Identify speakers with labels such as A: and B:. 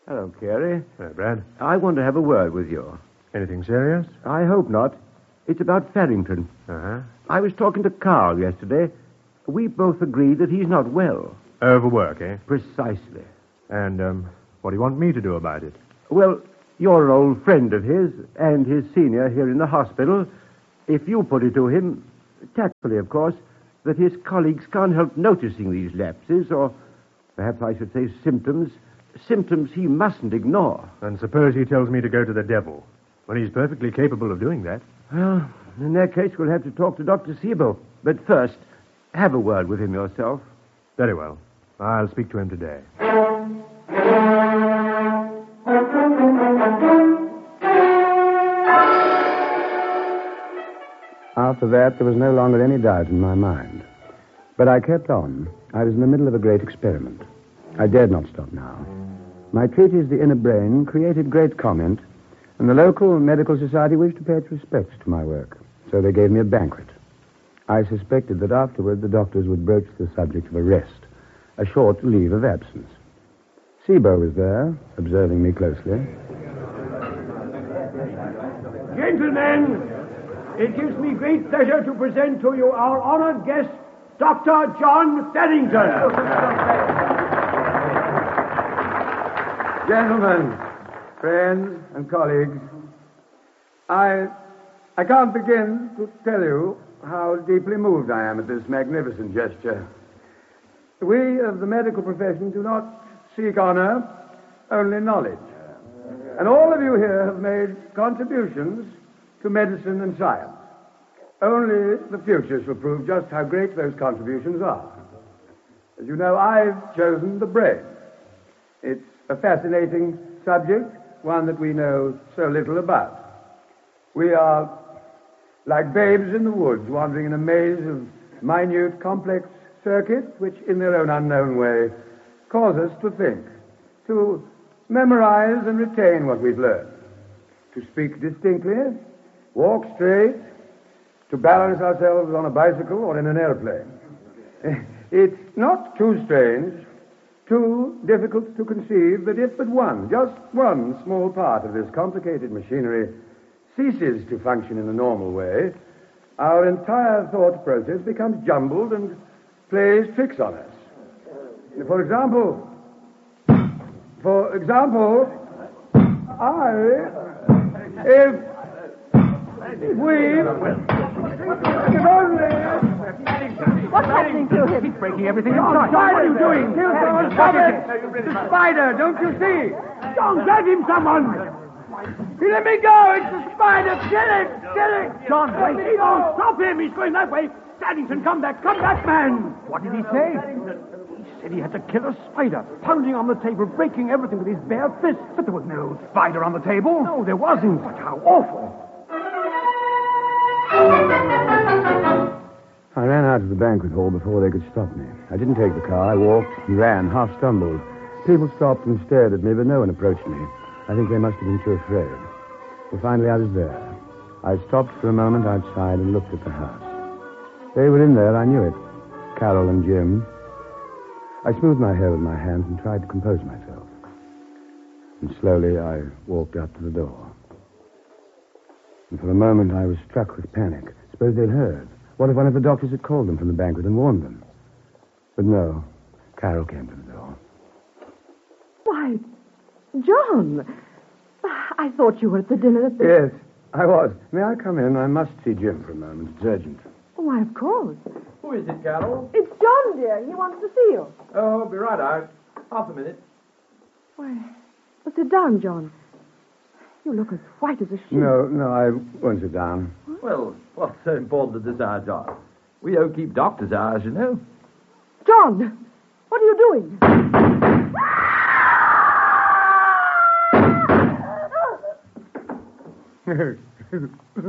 A: Hello, Carey.
B: Hello, Brad.
A: I want to have a word with you.
B: Anything serious?
A: I hope not. It's about Farrington.
B: Uh-huh.
A: I was talking to Carl yesterday. We both agreed that he's not well.
B: Overwork, eh?
A: Precisely.
B: And, what do you want me to do about it?
A: Well, you're an old friend of his and his senior here in the hospital. If you put it to him, tactfully, of course, that his colleagues can't help noticing these lapses, or perhaps I should say symptoms he mustn't ignore.
B: And suppose he tells me to go to the devil, when he's perfectly capable of doing that.
A: Well, in that case, we'll have to talk to Dr. Siebel. But first, have a word with him yourself.
B: Very well. I'll speak to him today.
C: After that, there was no longer any doubt in my mind. But I kept on. I was in the middle of a great experiment. I dared not stop now. My treatise, The Inner Brain, created great comment, and the local medical society wished to pay its respects to my work. So they gave me a banquet. I suspected that afterward the doctors would broach the subject of arrest, a short leave of absence. Siebel was there, observing me closely.
D: Gentlemen, it gives me great pleasure to present to you our honored guest, Dr. John Farrington.
C: Gentlemen, friends, and colleagues, I can't begin to tell you how deeply moved I am at this magnificent gesture. We of the medical profession do not seek honor, only knowledge. And all of you here have made contributions to medicine and science. Only the future shall prove just how great those contributions are. As you know, I've chosen the brain. It's a fascinating subject, one that we know so little about. We are like babes in the woods, wandering in a maze of minute, complex circuits, which, in their own unknown way, cause us to think, to memorize and retain what we've learned, to speak distinctly, walk straight, to balance ourselves on a bicycle or in an airplane. It's not too strange, too difficult to conceive that if but one, just one small part of this complicated machinery ceases to function in a normal way, our entire thought process becomes jumbled and plays tricks on us. For example, if only...
E: What's happening to him?
D: He's breaking everything in sight. What are you doing? Stop it! The spider, don't you see? John, grab him, someone! Let me go! It's the spider! Kill it! Kill it! John, wait! Don't stop him! He's going that way! Paddington, come back, man! What did he say? He said he had to kill a spider, pounding on the table, breaking everything with his bare fist. But there was no spider on the table. No, there wasn't. But how awful!
C: I ran out of the banquet hall before they could stop me. I didn't take the car. I walked and ran, half stumbled. People stopped and stared at me, but no one approached me. I think they must have been too afraid. Well, finally, I was there. I stopped for a moment outside and looked at the house. They were in there, I knew it. Carol and Jim. I smoothed my hair with my hands and tried to compose myself. And slowly I walked up to the door. And for a moment I was struck with panic. Suppose they'd heard. What if one of the doctors had called them from the banquet and warned them? But no. Carol came to the door.
E: Why, John, I thought you were at the dinner at the...
C: Yes, I was. May I come in? I must see Jim for a moment. It's urgent.
E: Why, of course.
F: Who is it, Carol?
E: It's John, dear. He wants to see you.
F: Oh, I'll be right out. Half a minute.
E: Why, well, sit down, John. You look as white as a sheet.
C: No, I won't sit down.
F: Well, what's so important that this hour, John? We don't keep doctor's hours, you know.
E: John, what are you doing?